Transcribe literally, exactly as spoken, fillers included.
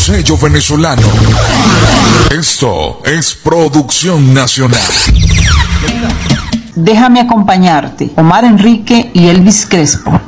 sello venezolano. Esto es producción nacional. Déjame acompañarte, Omar Enrique y Elvis Crespo.